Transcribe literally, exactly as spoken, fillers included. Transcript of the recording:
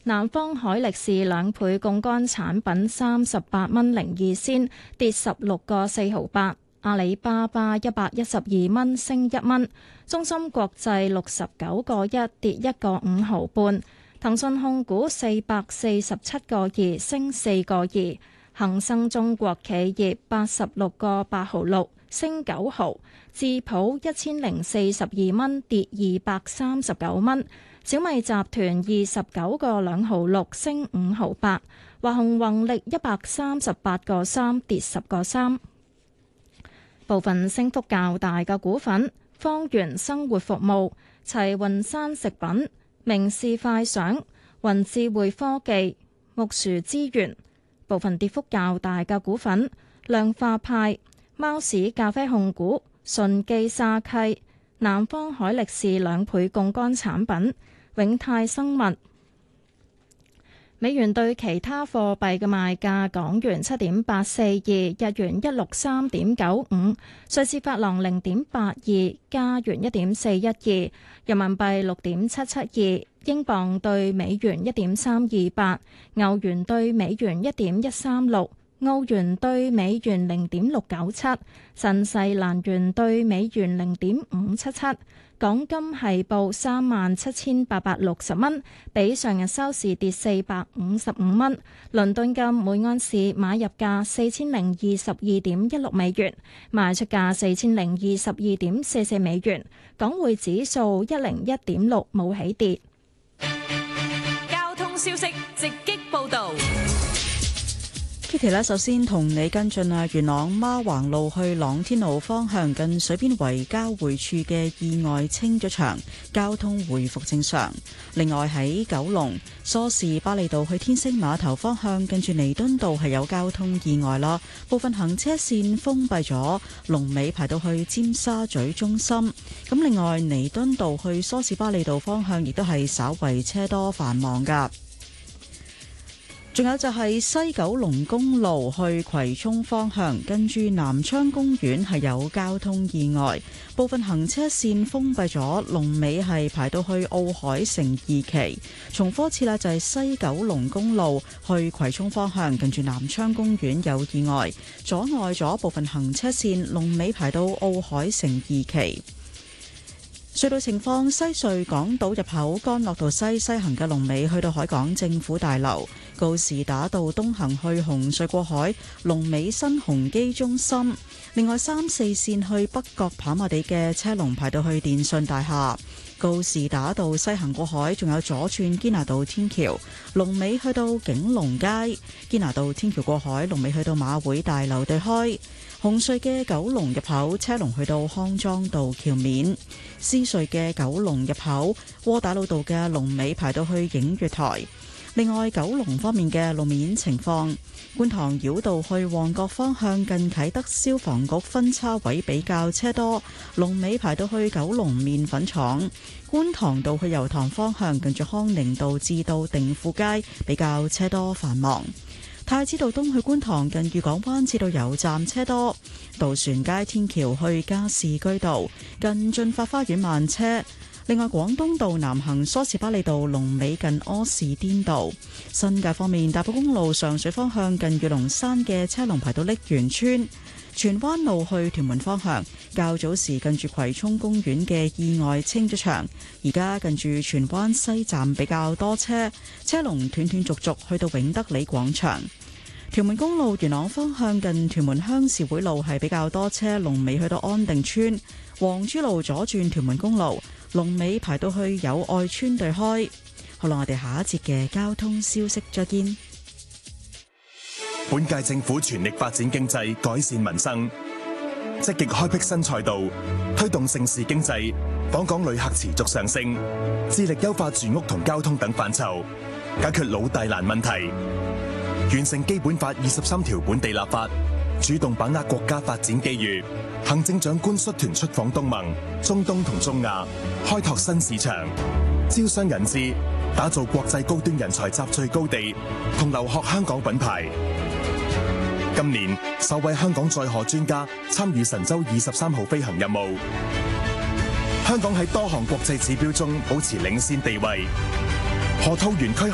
南方海力士兩倍槓桿產品三十八蚊零二仙，跌十六個四毫八。阿里巴巴一百一十二蚊升一蚊。中芯國際六十九個一跌一個五毫半。騰訊控股四百四十七個二升四個二。恒生中國企業八十六個八毫六升九毫。智普一千零四十二蚊跌二百三十九蚊。小米集團二十九個兩毫六升五毫八。華虹宏力一百三十八個三跌十個三。部分升幅較大嘅股份：方圓生活服務、齊雲山食品、明視快想、雲智匯科技、木薯資源。部分跌幅較大嘅股份：量化派、貓屎咖啡控股、順基沙溪、南方海力士兩倍槓桿產品、永泰生物。美元對其他貨幣嘅賣價：港元七點八四二，日元一六三點九五，瑞士法郎零點八二，加元一點四一二，人民幣六點七七二，英鎊對美元一點三二八，歐元對美元一點一三六，澳元對美元零點六九七，新西蘭元對美元零點五七七。港金係報三萬七千八百六十蚊，比上日收市跌四百五十五蚊。倫敦金每盎司買入價四千零二十二點一六美元，賣出價四千零二十二點四四美元。港匯指數一零一點六，冇起跌。 交通消息直擊報道。 Kitty 咧，首先同你跟進啊，元朗孖橫路去朗天路方向近水邊圍交匯處嘅意外清咗場，交通回復正常。另外喺九龍梳士巴利道去天星碼頭方向近住彌敦道係有交通意外啦，部分行車線封閉咗，龍尾排到去尖沙咀中心。咁另外彌敦道去梳士巴利道方向亦都係稍為車多繁忙噶。仲有就係西九龍公路去葵涌方向，跟住南昌公園係有交通意外，部分行車線封閉咗，龍尾係排到去奧海城二期。重複一次啦，就係西九龍公路去葵涌方向，跟住南昌公園有意外，阻礙咗部分行車線，龍尾排到奧海城二期。隧道情況：西隧港島入口干諾道西西行嘅龍尾去到海港政府大樓，告士打道東行去紅隧過海，龍尾新鴻基中心。另外三四線去北角跑馬地嘅車龍排到去電訊大廈，告士打道西行過海，仲有左轉堅拿道天橋，龍尾去到景隆街，堅拿道天橋過海，龍尾去到馬會大樓對開。紅隧嘅九龍入口車龍去到康莊道橋面，獅隧嘅九龍入口窩打老道嘅龍尾排到去映月台。另外九龍方面嘅路面情況，觀塘繞道去旺角方向近啟德消防局分叉位比較車多，龍尾排到去九龍麵粉廠。觀塘道去油塘方向近住康寧道至到定富街比較車多繁忙。太子道東去觀塘近裕港灣至到油站車多，渡船街天橋去加士居道近駿發花園慢車。另外廣東道南行梳士巴利道龍尾近柯士甸道。新界方面，大埔公路上水方向近裕龍山嘅車龍排到瀝源村。荃灣路去屯門方向較早時近住葵涌公園嘅意外清咗場，而家近住荃灣西站比較多車，車龍斷斷續續去到永德里廣場。屯門公路元朗方向近屯門鄉事會路係比較多車，龍尾去到安定村。黃珠路左轉屯門公路，龍尾排到去友愛村對開。好啦，我哋下一節嘅交通消息再見。 本屆政府全力發展經濟，改善民生，積極開闢新賽道，推動盛事經濟，訪港旅客持續上升，致力優化住屋同交通等範疇，解決老大難問題，完成基本法二十三條本地立法，主動把握國家發展機遇。行政長官率團出訪東盟、中東同中亞，開拓新市場，招商引資，打造國際高端人才集聚高地，同留學香港品牌。今年首位香港載荷專家參與神舟二十三號飛行任務，香港喺多項國際指標中保持領先地位。河套園區